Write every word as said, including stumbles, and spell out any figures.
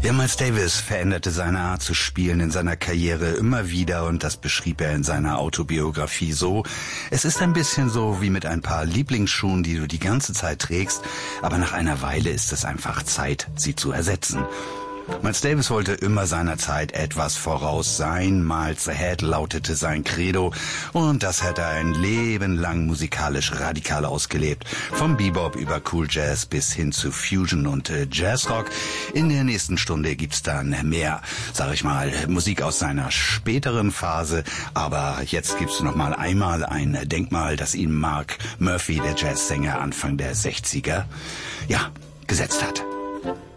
Ja, Miles Davis veränderte seine Art zu spielen in seiner Karriere immer wieder und das beschrieb er in seiner Autobiografie so: Es ist ein bisschen so wie mit ein paar Lieblingsschuhen, die du die ganze Zeit trägst, aber nach einer Weile ist es einfach Zeit, sie zu ersetzen. Miles Davis wollte immer seiner Zeit etwas voraus sein, Miles Ahead lautete sein Credo, und das hat er ein Leben lang musikalisch radikal ausgelebt. Vom Bebop über Cool Jazz bis hin zu Fusion und äh, Jazzrock. In der nächsten Stunde gibt's dann mehr, sag ich mal, Musik aus seiner späteren Phase, aber jetzt gibt's noch mal einmal ein Denkmal, das ihm Mark Murphy, der Jazzsänger Anfang der sechziger, ja, gesetzt hat.